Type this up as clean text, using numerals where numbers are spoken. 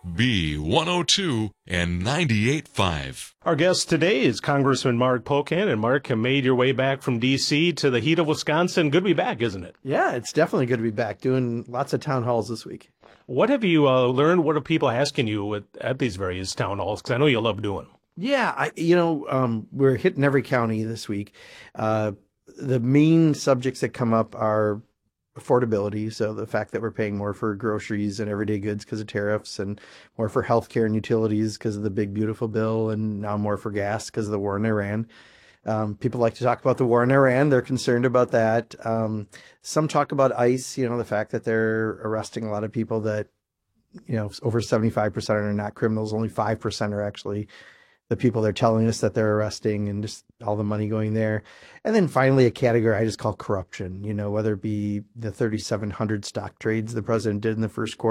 B102 and 98.5. Our guest today is Congressman Mark Pocan. And Mark, you made your way back from D.C. to the heat of Wisconsin. Good to be back, isn't it? Yeah, it's definitely good to be back doing lots of town halls this week. What have you learned? What are people asking you at these various town halls? Because I know you love doing them. Yeah, we're hitting every county this week. The main subjects that come up are affordability. So the fact that we're paying more for groceries and everyday goods because of tariffs, and more for healthcare and utilities because of the big, beautiful bill, and now more for gas because of the war in Iran. People like to talk about the war in Iran. They're concerned about that. Some talk about ICE, the fact that they're arresting a lot of people that, over 75% are not criminals. Only 5% are actually the people they're telling us that they're arresting, and just all the money going there. And then finally, a category I just call corruption, whether it be the 3,700 stock trades the president did in the first quarter.